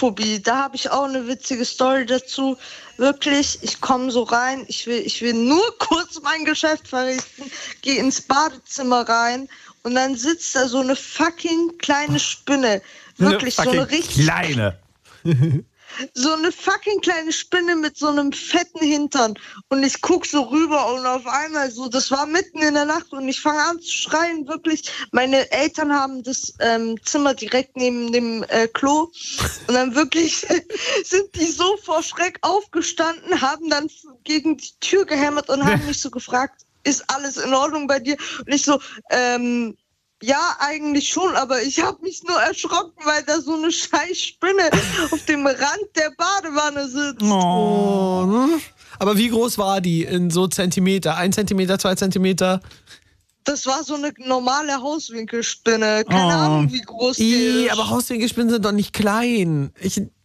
Spinnenphobie, da habe ich auch eine witzige Story dazu. Wirklich, ich komme so rein, ich will nur kurz mein Geschäft verrichten, gehe ins Badezimmer rein und dann sitzt da so eine fucking kleine Spinne. Wirklich, so eine richtig kleine. So eine fucking kleine Spinne mit so einem fetten Hintern. Und ich guck so rüber und auf einmal so, das war mitten in der Nacht und ich fange an zu schreien, wirklich. Meine Eltern haben das Zimmer direkt neben dem Klo. Und dann wirklich sind die so vor Schreck aufgestanden, haben dann gegen die Tür gehämmert und haben mich so gefragt, ist alles in Ordnung bei dir? Und ich so, ja, eigentlich schon, aber ich habe mich nur erschrocken, weil da so eine scheiß Spinne auf dem Rand der Badewanne sitzt. Oh. Aber wie groß war die in so Zentimeter? 1 Zentimeter, 2 Zentimeter? Das war so eine normale Hauswinkelspinne. Keine Ahnung, wie groß die ist. Aber Hauswinkelspinnen sind doch nicht klein.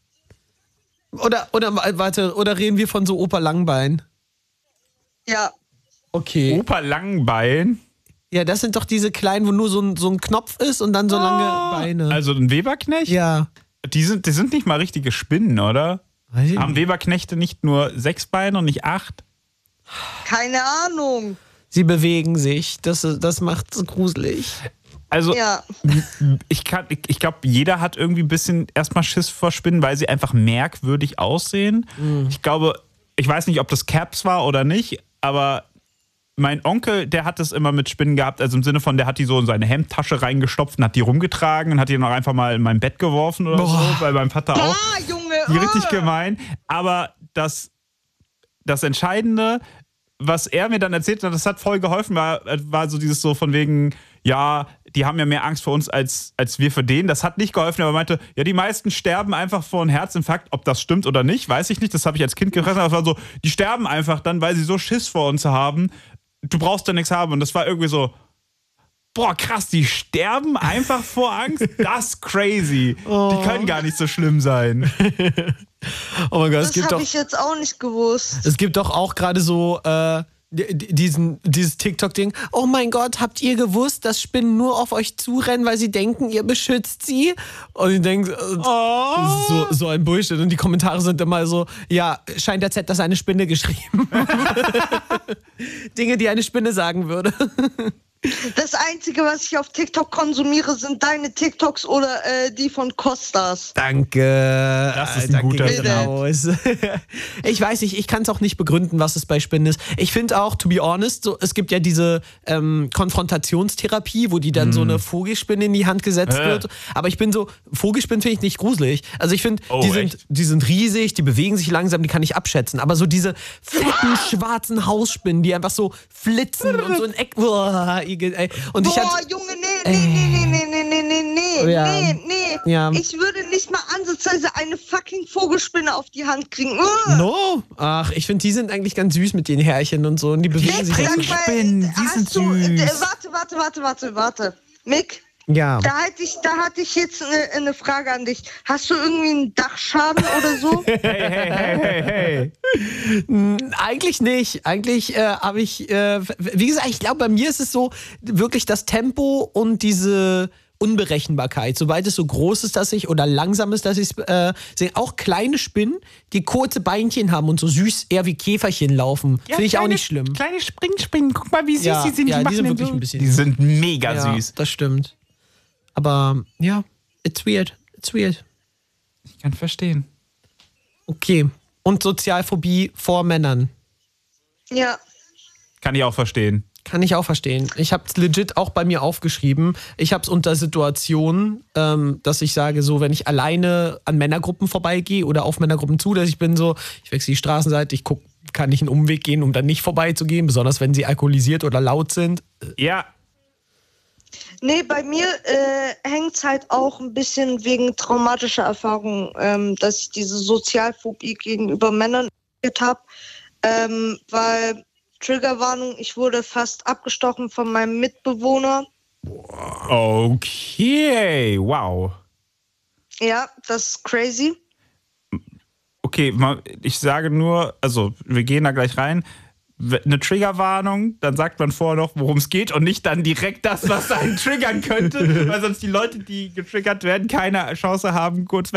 Oder reden wir von so Opa Langbein? Ja. Okay. Opa Langbein? Ja, das sind doch diese kleinen, wo nur so ein Knopf ist und dann so lange Beine. Also ein Weberknecht? Ja. Die sind nicht mal richtige Spinnen, oder? Haben Weberknechte nicht nur 6 Beine und nicht 8? Keine Ahnung. Sie bewegen sich. Das macht's gruselig. Also, ja. ich glaube, jeder hat irgendwie ein bisschen erstmal Schiss vor Spinnen, weil sie einfach merkwürdig aussehen. Ich glaube, ich weiß nicht, ob das Caps war oder nicht, aber mein Onkel, der hat es immer mit Spinnen gehabt, also im Sinne von, der hat die so in seine Hemdtasche reingestopft und hat die rumgetragen und hat die noch einfach mal in mein Bett geworfen oder so, bei meinem Vater auch. Junge, die richtig gemein. Aber das Entscheidende, was er mir dann erzählt hat, das hat voll geholfen, war so dieses so von wegen, ja, die haben ja mehr Angst vor uns als wir für den. Das hat nicht geholfen, aber er meinte, ja, die meisten sterben einfach vor einem Herzinfarkt. Ob das stimmt oder nicht, weiß ich nicht. Das habe ich als Kind gefressen. Aber es war so, die sterben einfach dann, weil sie so Schiss vor uns haben. Du brauchst ja nichts haben. Und das war irgendwie so, boah, krass, die sterben einfach vor Angst? Das ist crazy. Die können gar nicht so schlimm sein. Oh mein Gott, das habe ich jetzt auch nicht gewusst. Es gibt doch auch gerade so dieses TikTok-Ding. Oh mein Gott, habt ihr gewusst, dass Spinnen nur auf euch zurennen, weil sie denken, ihr beschützt sie? Und ich denke, das ist so ein Bullshit. Und die Kommentare sind immer so, ja, scheint der Z das eine Spinne geschrieben. Dinge, die eine Spinne sagen würde. Das Einzige, was ich auf TikTok konsumiere, sind deine TikToks oder die von Costas. Danke. Das ist ein guter raus. Ich weiß nicht, ich kann es auch nicht begründen, was es bei Spinnen ist. Ich finde auch, to be honest, so, es gibt ja diese Konfrontationstherapie, wo die dann so eine Vogelspinne in die Hand gesetzt wird. Aber ich bin so, Vogelspinnen finde ich nicht gruselig. Also ich finde, die sind riesig, die bewegen sich langsam, die kann ich abschätzen. Aber so diese fetten, schwarzen Hausspinnen, die einfach so flitzen und so ein Eck... Und Junge, nee. Ja. Ich würde nicht mal ansatzweise eine fucking Vogelspinne auf die Hand kriegen. No? Ach, ich finde, die sind eigentlich ganz süß mit den Härchen und so. Und die bewegen sich so. Spinnen, die sind süß. Warte. Mick? Ja. Da hatte ich jetzt eine Frage an dich. Hast du irgendwie einen Dachschaden oder so? Hey. Eigentlich nicht. Eigentlich habe ich, wie gesagt, ich glaube, bei mir ist es so wirklich das Tempo und diese Unberechenbarkeit. Sobald es so groß ist, oder langsam ist, dass ich es sehe. Auch kleine Spinnen, die kurze Beinchen haben und so süß eher wie Käferchen laufen. Finde ich auch nicht schlimm. Kleine Springspinnen, guck mal, wie süß die sind. Ja, die sind wirklich ein bisschen. Die sind mega süß. Das stimmt. Aber ja, it's weird. Ich kann verstehen. Okay. Und Sozialphobie vor Männern. Ja. Kann ich auch verstehen. Ich habe es legit auch bei mir aufgeschrieben. Ich habe es unter Situationen, dass ich sage, so, wenn ich alleine an Männergruppen vorbeigehe oder auf Männergruppen zu, dass ich bin so, ich wechsle die Straßenseite, ich gucke, kann ich einen Umweg gehen, um dann nicht vorbeizugehen, besonders wenn sie alkoholisiert oder laut sind. Ja. Nee, bei mir hängt es halt auch ein bisschen wegen traumatischer Erfahrungen, dass ich diese Sozialphobie gegenüber Männern habe, weil, Triggerwarnung, ich wurde fast abgestochen von meinem Mitbewohner. Okay, wow. Ja, das ist crazy. Okay, ich sage nur, also wir gehen da gleich rein, eine Triggerwarnung, dann sagt man vorher noch, worum es geht und nicht dann direkt das, was einen triggern könnte, weil sonst die Leute, die getriggert werden, keine Chance haben, kurz